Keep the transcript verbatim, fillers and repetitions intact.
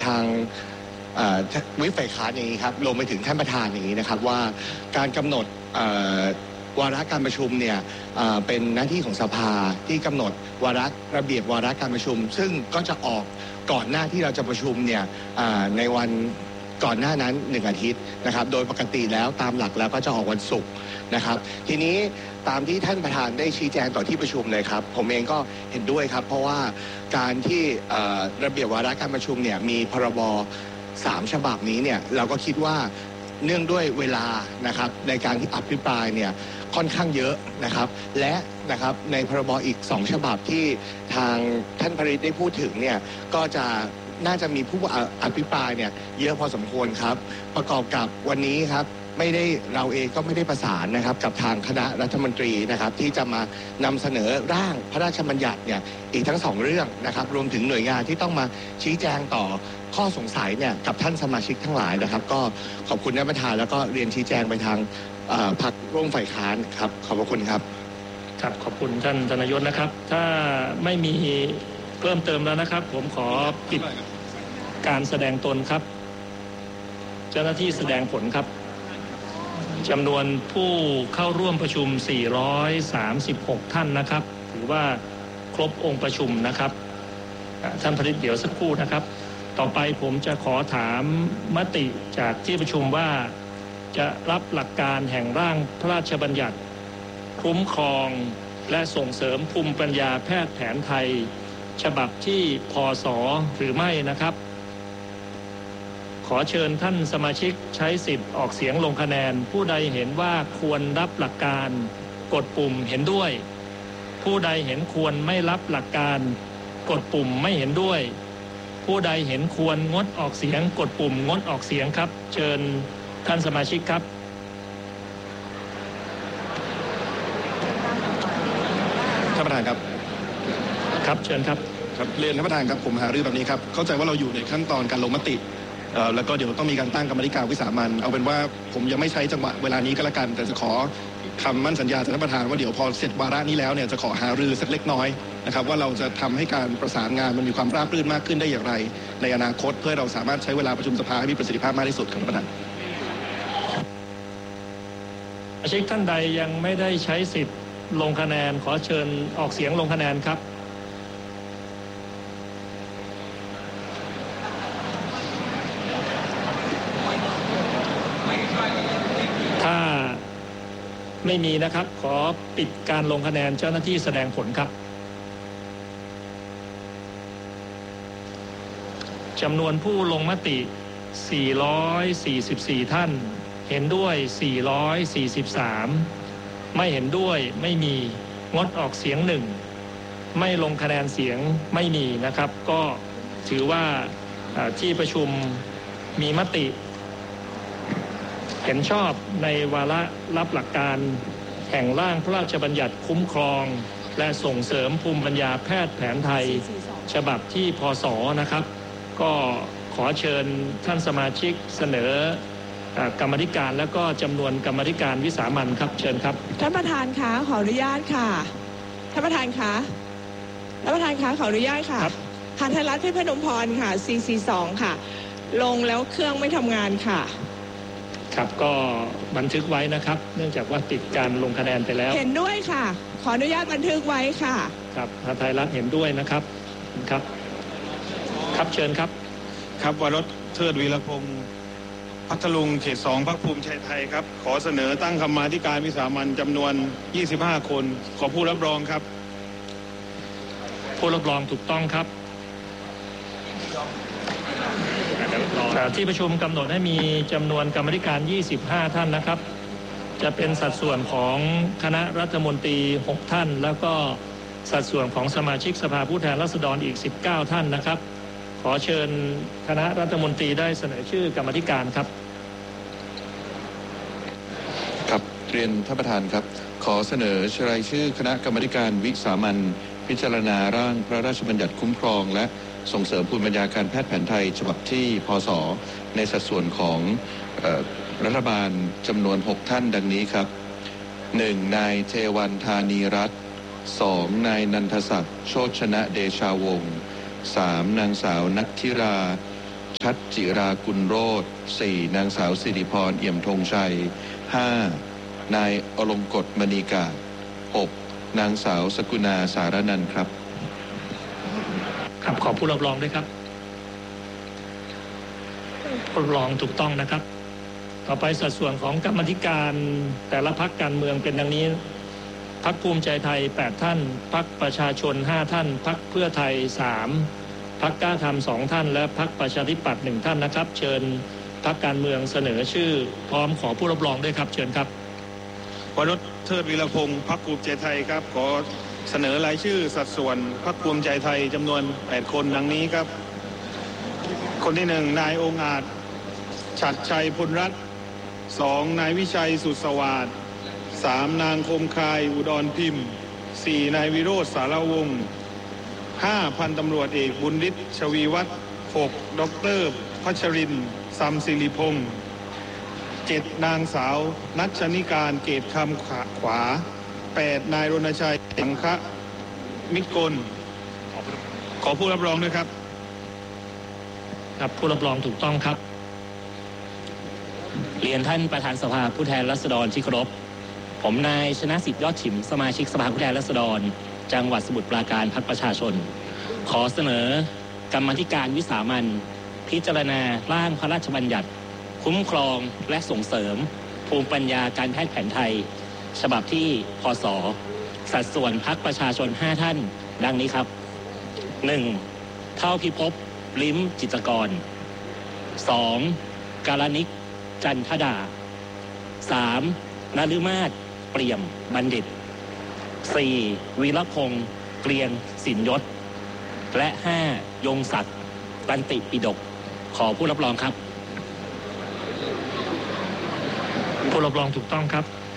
างวิปฝ่ายค้านอย่างนี้ครับลงไปถึงท่านประธานอย่างนี้นะครับว่าการกำหนดวาระการประชุมเนี่ยเป็นหน้าที่ของสภาที่กำหนดวาระระเบียบวาระการประชุมซึ่งก็จะออกก่อนหน้าที่เราจะประชุมเนี่ยในวันก่อนหน้านั้นหนึ่งอาทิตย์นะครับโดยปกติแล้วตามหลักแล้วก็จะออกวันศุกร์นะครับทีนี้ตามที่ท่านประธานได้ชี้แจงต่อที่ประชุมเลยครับผมเองก็เห็นด้วยครับเพราะว่าการที่ระเบียบวาระการประชุมเนี่ยมีพรบสามฉบับนี้เนี่ยเราก็คิดว่าเนื่องด้วยเวลานะครับในการที่อภิปรายเนี่ยค่อนข้างเยอะนะครับและนะครับในพรบอีกสองฉบับที่ทางท่านพริตได้พูดถึงเนี่ยก็จะน่าจะมีผู้อภิปรายเนี่ยเยอะพอสมควรครับประกอบกับวันนี้ครับไม่ได้เราเองก็ไม่ได้ประสานนะครับกับทางคณะรัฐมนตรีนะครับที่จะมานำเสนอร่างพระราชบัญญัติเนี่ยอีกทั้งสองเรื่องนะครับรวมถึงหน่วยงานที่ต้องมาชี้แจงต่อข้อสงสัยเนี่ยกับท่านสมาชิกทั้งหลายนะครับก็ขอบคุณท่านประธานแล้วก็เรียนชี้แจงไปทางพรรคร่วมฝ่ายค้านครับขอบพระคุณครับครับขอบคุณท่านธนยศนะครับถ้าไม่มีเพิ่มเติมแล้วนะครับผมขอปิดการแสดงตนครับเจ้าหน้าที่แสดงผลครับจำนวนผู้เข้าร่วมประชุมสี่ร้อยสามสิบหกท่านนะครับถือว่าครบองค์ประชุมนะครับท่านพริตเดี๋ยวสักครู่นะครับต่อไปผมจะขอถามมติจากที่ประชุมว่าจะรับหลักการแห่งร่างพระราชบัญญัติคุ้มครองและส่งเสริมภูมิปัญญาแพทย์แผนไทยฉบับที่พ.ศ.หรือไม่นะครับขอเชิญท่านสมาชิกใช้สิทธิ์ออกเสียงลงคะแนนผู้ใดเห็นว่าควรรับหลักการกดปุ่มเห็นด้วยผู้ใดเห็นควรไม่รับหลักการกดปุ่มไม่เห็นด้วยผู้ใดเห็นควรงดออกเสียงกดปุ่มงดออกเสียงครับเชิญท่านสมาชิกครับท่านประธานครับครับเชิญครับครับเรียนท่านประธานครับผมหารือแบบนี้ครับเข้าใจว่าเราอยู่ในขั้นตอนการลงมติแล้วก็เดี๋ยวต้องมีการตั้งกรรมธิการวิสามัญเอาเป็นว่าผมยังไม่ใช้จังหวะเวลานี้ก็แล้วกันแต่จะขอคำมั่นสัญญาจากท่านประธานว่าเดี๋ยวพอเสร็จวาระนี้แล้วเนี่ยจะขอหารือสักเล็กน้อยนะครับว่าเราจะทำให้การประสานงานมันมีความราบรื่นมากขึ้นได้อย่างไรในอนาคตเพื่อเราสามารถใช้เวลาประชุมสภาให้มีประสิทธิภาพมากที่สุดครับท่านประธานสมาชิกท่านใดยังไม่ได้ใช้สิทธิ์ลงคะแนนขอเชิญออกเสียงลงคะแนนครับถ้าไม่มีนะครับขอปิดการลงคะแนนเจ้าหน้าที่แสดงผลครับจำนวนผู้ลงมติสี่ร้อยสี่สิบสี่ท่านเห็นด้วยสี่ร้อยสี่สิบสามไม่เห็นด้วยไม่มีงดออกเสียงหนึ่งไม่ลงคะแนนเสียงไม่มีนะครับก็ถือว่าที่ประชุมมีมติเห็นชอบในวาระรับหลักการแห่งร่างพระราชบัญญัติคุ้มครองและส่งเสริมภูมิปัญญาแพทย์แผนไทยฉบับที่พ.ศ.นะครับก็ขอเชิญท่านสมาชิกเสนอกรรมธิการและก็จำนวนกรรมธิการวิสามัญครับเชิญครับท่านประธานคะขออนุญาตค่ะท่านประธานคะท่านประธานคะขออนุญาตค่ะหาไทยรัฐเพชรพนมพรค่ะสี่สี่สองค่ะลงแล้วเครื่องไม่ทำงานค่ะครับก็บันทึกไว้นะครับเนื่องจากว่าติดการลงคะแนนไปแล้วเห็นด้วยค่ะขออนุญาตบันทึกไว้ค่ะครับหาไทยรัฐเห็นด้วยนะครับครับครับเชิญครับครับวรสเทิดวีรพงศ์พัทลุงเขตสองพรรคภูมิใจไทยครับขอเสนอตั้งกรรมาธิการวิสามัญจำนวนยี่สิบห้าคนขอผู้รับรองครับผู้รับรองถูกต้องครับที่ประชุมกำหนดให้มีจำนวนกรรมธิการยี่สิบห้าท่านนะครับจะเป็นสัดส่วนของคณะรัฐมนตรีหกท่านแล้วก็สัดส่วนของสมาชิกสภาผู้แทนราษฎรอีกสิบเก้าท่านนะครับขอเชิญคณะรัฐมนตรีได้เสนอชื่อกรรมธิการครับครับเรียนท่านประธานครับขอเสนอรายชื่อคณะกรรมการวิสามัญพิจารณาร่างพระราชบัญญัติคุ้มครองและส่งเสริมภูมิปัญญาการแพทย์แผนไทยฉบับที่พ.ศ.ในสัดส่วนของเอ่อรัฐบาลจำนวนหกท่านดังนี้ครับหนึ่งนายเทวันธานีรัตน์สองนายนันทศักดิ์โชติชนะเดชาวงศ์สามนางสาวนัทธิราชัทัศน์จิรากุลโรจน์ สี่ นางสาวสิริพรเอี่ยมธงชัย ห้า นายอลงกฎมณีกาศ หก นางสาวสกุณาสารนันท์ครับครับขอผู้รับรองด้วยครับผู้รับรองถูกต้องนะครับต่อไปสัดส่วนของกรรมาธิการแต่ละพรรคการเมืองเป็นดังนี้พรรคภูมิใจไทยแปดท่านพรรคประชาชนห้าท่านพรรคเพื่อไทยสามพรรคกล้าทำสองท่านและพรรคประชาธิปัตย์หนึ่งท่านนะครับเชิญพรรคการเมืองเสนอชื่อพร้อมขอผู้รับรองด้วยครับเชิญครับวรนุชเทิดวีรพงศ์พรรคภูมิใจไทยครับขอเสนอรายชื่อสัดส่วนพรรคภูมิใจไทยจำนวนแปดคนดังนี้ครับคนที่หนึ่งนายองค์อาจฉัตรชัยพลรัตน์สองนายวิชัยสุดสวัสดิ์สามนางคมคายอุดรพิมพ์สี่นายวิโรจน์สารวงศ์ห้าพันตำรวจเอกบุญฤทธิ์ชวีวัฒน์หกด็อกเตอร์พัชรินทร์ซัมศิริพงศ์เจ็ดนางสาวนัชนิการเกตคำขวาแปดนายรณชัยสังฆมิกลขอผู้รับรองด้วยครับครับผู้รับรองถูกต้องครับเรียนท่านประธานสภาผู้แทนราษฎรที่เคารพผมนายชนะสิทธิ์ยอดฉิมสมาชิกสภาผู้แทนราษฎรจังหวัดสมุทรปราการพรรคประชาชนขอเสนอกรรมาธิการวิสามัญพิจารณาร่างพระราชบัญญัติคุ้มครองและส่งเสริมภูมิปัญญาการแพทย์แผนไทยฉบับที่พ.ศ.สัดส่วนพรรคประชาชนห้าท่านดังนี้ครับ หนึ่ง เท่าพิภพลิ้มจิตรกร สอง กาลนิกจันทดา สาม นฤมาศเปี่ยมบัณฑิต สี่ วีรพงษ์เกรียงสินยศและ ห้า ยงศักดิ์ตันติปิฎกขอผู้รับรองครับผู้รับรองถูกต้องครับ